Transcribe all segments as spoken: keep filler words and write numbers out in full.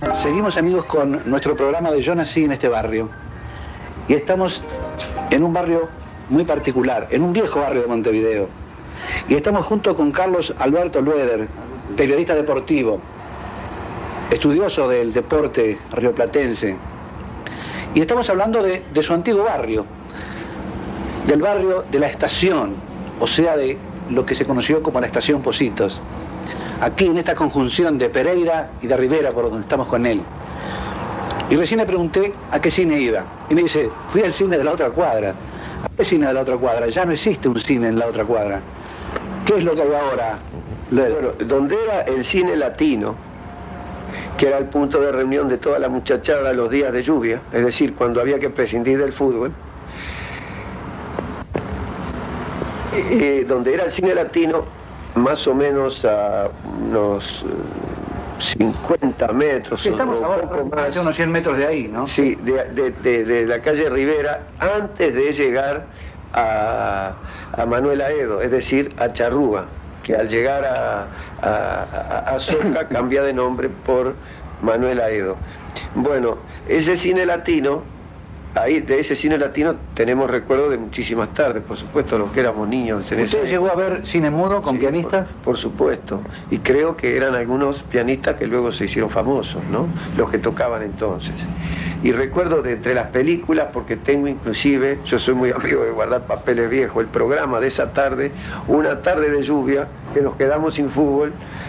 Seguimos, amigos, con nuestro programa de Yo nací en este barrio. Y estamos en un barrio muy particular, en un viejo barrio de Montevideo. Y estamos junto con Carlos Alberto Lueder, periodista deportivo, estudioso del deporte rioplatense. Y estamos hablando de, de su antiguo barrio, del barrio de la Estación, o sea, de lo que se conoció como la Estación Pocitos. Aquí en esta conjunción de Pereira y de Rivera, por donde estamos con él. Y recién le pregunté a qué cine iba. Y me dice, fui al cine de la otra cuadra. ¿A qué cine de la otra cuadra? Ya no existe un cine en la otra cuadra. ¿Qué es lo que hay ahora? Bueno, donde era el cine latino, que era el punto de reunión de toda la muchachada los días de lluvia, es decir, cuando había que prescindir del fútbol, eh, donde era el cine latino, más o menos a unos cincuenta metros, sí, estamos o ahora, un poco más, unos cien metros de ahí, ¿no? Sí, de, de, de, de la calle Rivera, antes de llegar a, a Manuel Aedo, es decir, a Charrúa, que al llegar a, a, a, a Soca cambia de nombre por Manuel Aedo. Bueno, ese cine latino, ahí de ese cine latino tenemos recuerdos de muchísimas tardes, por supuesto, los que éramos niños. En ¿Usted esa... llegó a ver cine mudo con sí, pianistas? Por, por supuesto, y creo que eran algunos pianistas que luego se hicieron famosos, ¿no? Los que tocaban entonces. Y recuerdo de entre las películas, porque tengo inclusive, yo soy muy amigo de guardar papeles viejos, el programa de esa tarde, una tarde de lluvia, que nos quedamos sin fútbol.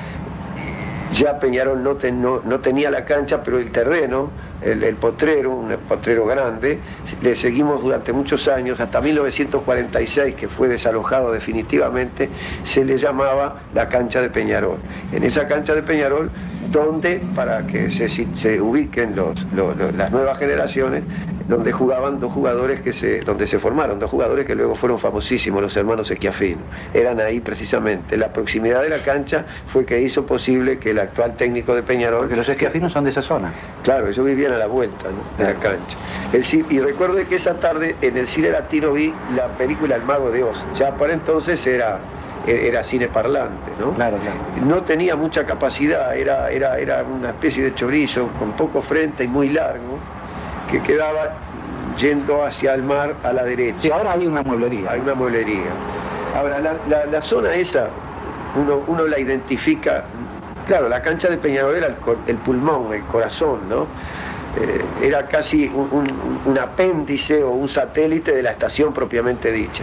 Ya Peñarol no, ten, no, no tenía la cancha, pero el terreno, el, el potrero, un potrero grande, le seguimos durante muchos años, hasta mil novecientos cuarenta y seis, que fue desalojado definitivamente, se le llamaba la cancha de Peñarol. En esa cancha de Peñarol, donde, para que se, se ubiquen los, los, los, las nuevas generaciones, donde jugaban dos jugadores que se, donde se formaron dos jugadores que luego fueron famosísimos, los hermanos Schiaffino. Eran ahí precisamente. La proximidad de la cancha fue que hizo posible que el actual técnico de Peñarol... Porque los Schiaffino son de esa zona. Claro, ellos vivían a la vuelta, ¿no?, de la cancha. El, y recuerdo que esa tarde en el cine latino vi la película El Mago de Oz. Ya para entonces era... era cine parlante, ¿no? Claro, claro. No tenía mucha capacidad, era, era, era una especie de chorizo con poco frente y muy largo, que quedaba yendo hacia el mar a la derecha. Sí, ahora hay una mueblería. Hay una mueblería. Ahora, la, la, la zona esa, uno, uno la identifica, claro, la cancha de Peñarol era el, el pulmón, el corazón, ¿no? Eh, era casi un, un, un apéndice o un satélite de la estación propiamente dicha.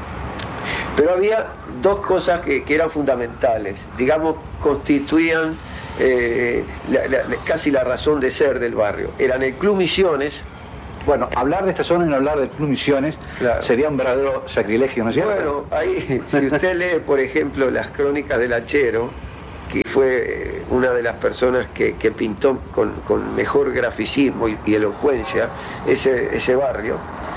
Pero había dos cosas que, que eran fundamentales, digamos, constituían eh, la, la, casi la razón de ser del barrio. Eran el Club Misiones. Bueno, hablar de esta zona y no hablar del Club Misiones, claro, sería un verdadero sacrilegio, ¿no es cierto? Bueno, ahí, si usted lee, por ejemplo, las crónicas del Hachero, que fue una de las personas que, que pintó con, con mejor graficismo y, y elocuencia ese, ese barrio,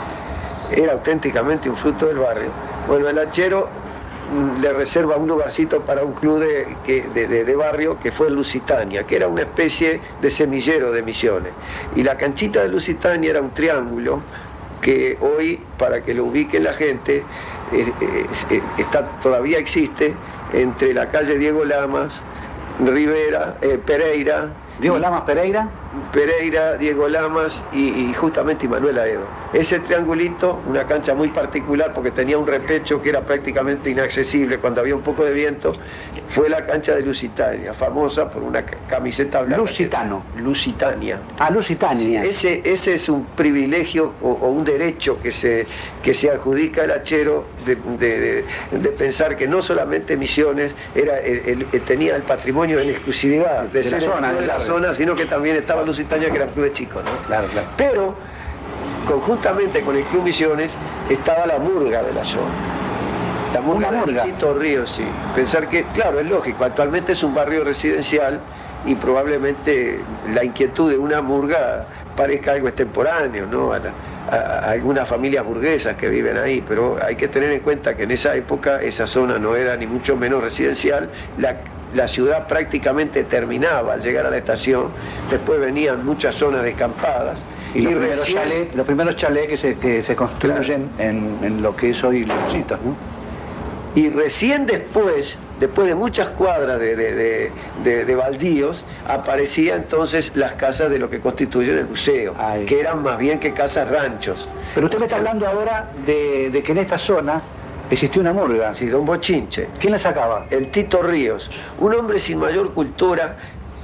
era auténticamente un fruto del barrio. Bueno, el Hachero le reserva un lugarcito para un club de, que, de, de, de barrio que fue Lusitania, que era una especie de semillero de Misiones. Y la canchita de Lusitania era un triángulo que hoy, para que lo ubiquen la gente, eh, eh, está, todavía existe entre la calle Diego Lamas, Rivera, eh, Pereira. Diego Lamas, Pereira. Pereira, Diego Lamas y, y justamente Manuel Aedo. Ese triangulito, una cancha muy particular porque tenía un repecho que era prácticamente inaccesible cuando había un poco de viento, fue la cancha de Lusitania, famosa por una camiseta blanca. Lusitano. Lusitania. Ah, Lusitania. Sí, ese, ese es un privilegio o, o un derecho que se, que se adjudica al Hachero de, de, de, de pensar que no solamente Misiones era el, el, tenía el patrimonio en exclusividad de, de ser la zona, de la zona, sino que también estaba Lusitania, que era un club de chicos, ¿no? Claro, claro. Pero, conjuntamente con el Club Misiones, estaba la murga de la zona. La murga de Tito Ríos, sí. Pensar que, claro, es lógico, actualmente es un barrio residencial y probablemente la inquietud de una murga parezca algo extemporáneo, ¿no? A, la, a, a algunas familias burguesas que viven ahí, pero hay que tener en cuenta que en esa época esa zona no era ni mucho menos residencial. La, La ciudad prácticamente terminaba al llegar a la estación, después venían muchas zonas descampadas. Y, y los, primeros recién, chalés, los primeros chalés que se, que se construyen, claro, en, en lo que es hoy Los Pocitos, ¿no? Y recién después después de muchas cuadras de, de, de, de, de baldíos, aparecían entonces las casas de lo que constituyen el buceo, Ay. que eran más bien que casas ranchos. Pero usted me está hablando ahora de, de que en esta zona existió una murga. Sí, don Bochinche. ¿Quién la sacaba? El Tito Ríos, un hombre sin mayor cultura,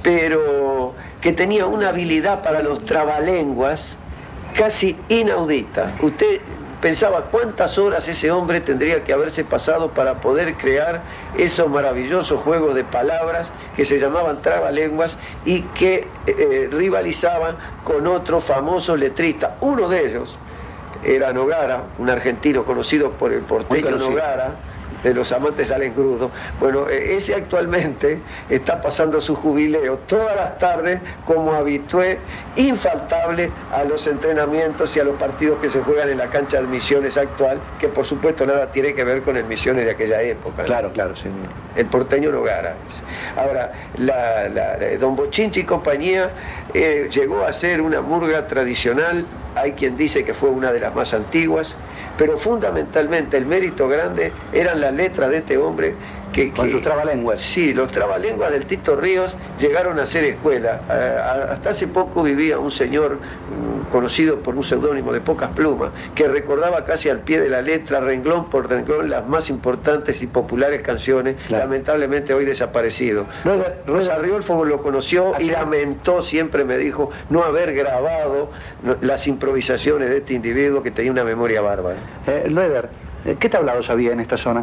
pero que tenía una habilidad para los trabalenguas casi inaudita. Usted pensaba cuántas horas ese hombre tendría que haberse pasado para poder crear esos maravillosos juegos de palabras que se llamaban trabalenguas y que eh, rivalizaban con otros famosos letristas. Uno de ellos era Nogara, un argentino conocido por el porteño Nogara, de Los amantes salen crudos. Bueno, ese actualmente está pasando su jubileo todas las tardes como habitué infaltable a los entrenamientos y a los partidos que se juegan en la cancha de Misiones actual, que por supuesto nada tiene que ver con el Misiones de aquella época. Claro, ¿no? Claro, sí. El porteño Nogara. Ahora, la, la, la, don Bochinche y compañía eh, llegó a ser una murga tradicional. Hay quien dice que fue una de las más antiguas, pero fundamentalmente el mérito grande eran las letras de este hombre que... Con que, sus trabalenguas. Sí, los trabalenguas del Tito Ríos llegaron a ser escuela. A, a, hasta hace poco vivía un señor um, conocido por un seudónimo de Pocas Plumas, que recordaba casi al pie de la letra, renglón por renglón, las más importantes y populares canciones, claro. Lamentablemente hoy desaparecido. Rosa, Rosa Riolfo lo conoció y lamentó, siempre me dijo, no haber grabado las improvisaciones de este individuo que tenía una memoria bárbara. Eh, Loeder, ¿qué tablados había en esta zona?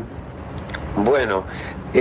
Bueno, eh,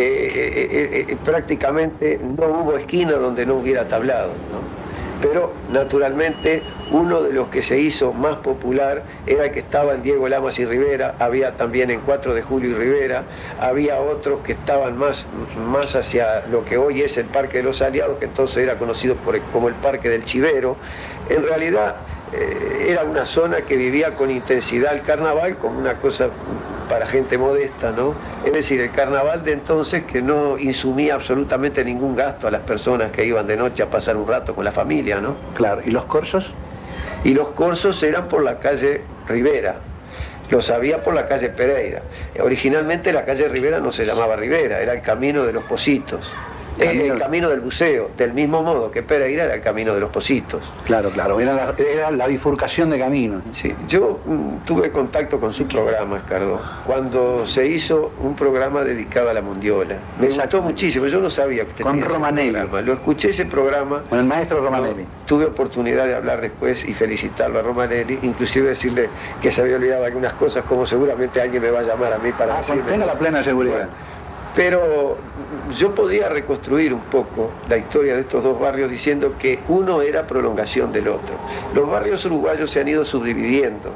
eh, eh, prácticamente no hubo esquina donde no hubiera tablado, ¿no? Pero naturalmente uno de los que se hizo más popular era el que estaba en Diego Lamas y Rivera, había también en cuatro de julio y Rivera, había otros que estaban más, más hacia lo que hoy es el Parque de los Aliados, que entonces era conocido por, como el Parque del Chivero. En realidad eh, era una zona que vivía con intensidad el carnaval como una cosa para gente modesta, ¿no? Es decir, el carnaval de entonces que no insumía absolutamente ningún gasto a las personas que iban de noche a pasar un rato con la familia, ¿no? Claro, ¿y los corsos? Y los corsos eran por la calle Rivera, los había por la calle Pereira. Originalmente la calle Rivera no se llamaba Rivera, era el camino de los Pocitos. Camino... El camino del buceo, del mismo modo que Pereira era el camino de los Pocitos. Claro, claro, era la, era la bifurcación de caminos. Sí, yo mm, tuve contacto con su programa, Escardó, cuando se hizo un programa dedicado a la mondiola. Me Exacto. gustó muchísimo, yo no sabía que usted con Romanelli. Lo escuché ese programa. Con el maestro Romanelli. No, tuve oportunidad de hablar después y felicitarlo a Romanelli, inclusive decirle que se había olvidado algunas cosas, como seguramente alguien me va a llamar a mí para ah, decirme. Tenga la plena seguridad. Bueno, pero yo podía reconstruir un poco la historia de estos dos barrios diciendo que uno era prolongación del otro. Los barrios uruguayos se han ido subdividiendo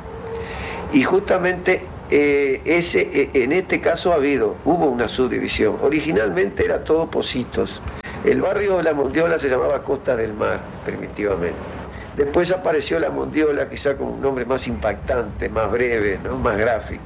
y justamente eh, ese, eh, en este caso ha habido, hubo una subdivisión. Originalmente era todo Pocitos. El barrio de la Mondiola se llamaba Costa del Mar, primitivamente. Después apareció la Mondiola, quizá con un nombre más impactante, más breve, ¿no? Más gráfico.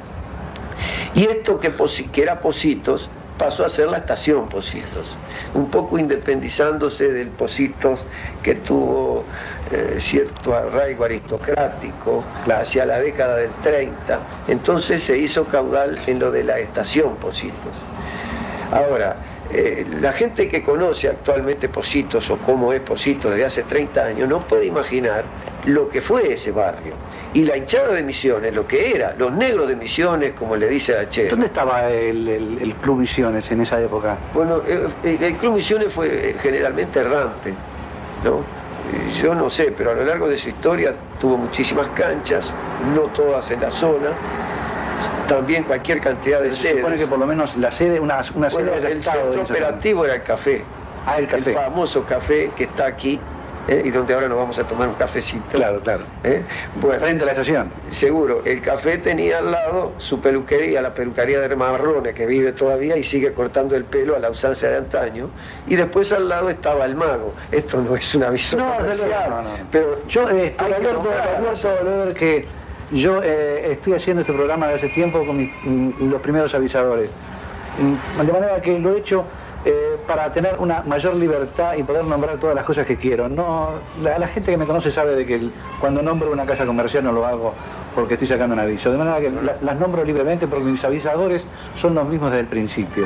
Y esto que, que era Pocitos pasó a ser la estación Pocitos, un poco independizándose del Pocitos que tuvo eh, cierto arraigo aristocrático hacia la década del treinta, entonces se hizo caudal en lo de la estación Pocitos. Ahora, eh, la gente que conoce actualmente Pocitos o cómo es Pocitos desde hace treinta años no puede imaginar lo que fue ese barrio. Y la hinchada de Misiones, lo que era, los negros de Misiones, como le dice a Che. ¿Dónde estaba el, el, el Club Misiones en esa época? Bueno, el, el Club Misiones fue generalmente errante, ¿no? Yo no sé, pero a lo largo de su historia tuvo muchísimas canchas, no todas en la zona, también cualquier cantidad de Se sedes. Se supone que por lo menos la sede, una, una bueno, sede el centro operativo era el café. Ah, el café. El famoso café que está aquí. ¿Eh? Y donde ahora nos vamos a tomar un cafecito. Claro, claro. ¿Eh? Bueno, frente a la estación. Seguro, el café tenía al lado su peluquería, la peluquería de Marrone, que vive todavía y sigue cortando el pelo a la usanza de antaño, y después al lado estaba el mago. Esto no es un aviso no, comercial, no, no, no. pero yo eh, estoy abierto a que yo eh, estoy haciendo este programa de hace tiempo con mis, los primeros avisadores, de manera que lo he hecho Eh, para tener una mayor libertad y poder nombrar todas las cosas que quiero. No, la, la gente que me conoce sabe de que el, cuando nombro una casa comercial no lo hago porque estoy sacando un aviso. De manera que la, las nombro libremente porque mis avisadores son los mismos desde el principio.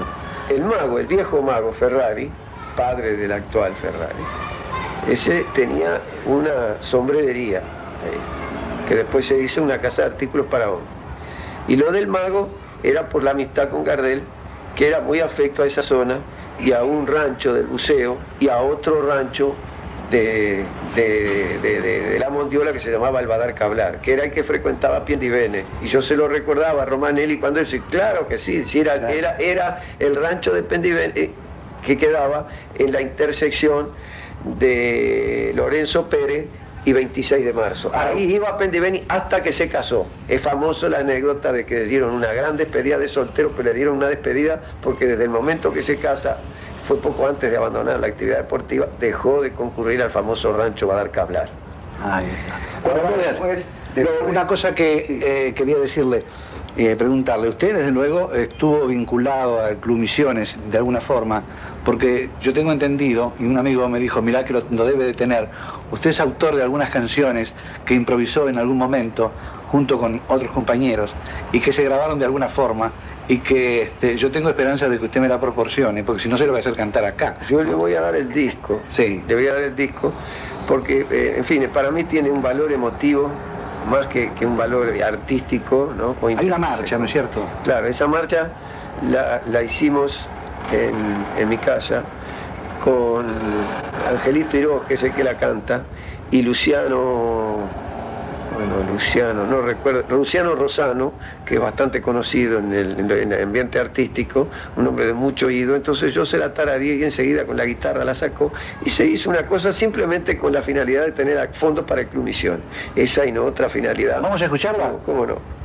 el mago, el viejo mago Ferrari, padre del actual Ferrari, ese tenía una sombrerería, eh, que después se hizo una casa de artículos para hombres. Y lo del mago era por la amistad con Gardel, que era muy afecto a esa zona y a un rancho del buceo y a otro rancho de, de, de, de, de la Mondiola que se llamaba Albadar Cablar, que era el que frecuentaba Piendivene. Y yo se lo recordaba a Romanelli cuando él decía, claro que sí, sí era, claro. era, era el rancho de Piendivene que quedaba en la intersección de Lorenzo Pérez y veintiséis de marzo. Ahí iba a Piendivene hasta que se casó. Es famoso la anécdota de que le dieron una gran despedida de soltero, pero le dieron una despedida porque desde el momento que se casa, fue poco antes de abandonar la actividad deportiva, dejó de concurrir al famoso rancho Badar Cablar. Ahí está. Bueno, después, después, una cosa que sí. eh, quería decirle, eh, preguntarle, usted desde luego estuvo vinculado al Club Misiones de alguna forma, porque yo tengo entendido, y un amigo me dijo, mirá que lo, lo debe de tener, usted es autor de algunas canciones que improvisó en algún momento junto con otros compañeros y que se grabaron de alguna forma y que este, yo tengo esperanza de que usted me la proporcione, porque si no se lo voy a hacer cantar acá. Yo le voy a dar el disco, sí. le voy a dar el disco, porque, eh, en fin, para mí tiene un valor emotivo más que, que un valor artístico, ¿no? O hay una marcha, ¿no es cierto? Claro, esa marcha la, la hicimos en, en mi casa con Angelito Hiró, que es el que la canta, y Luciano... Bueno, Luciano, no recuerdo, Luciano Rosano, que es bastante conocido en el, en el ambiente artístico, un hombre de mucho oído, entonces yo se la tarareé y enseguida con la guitarra la sacó y se hizo una cosa simplemente con la finalidad de tener fondos para el Club Misión. Esa y no otra finalidad. ¿Vamos a escucharla? ¿Cómo, cómo no?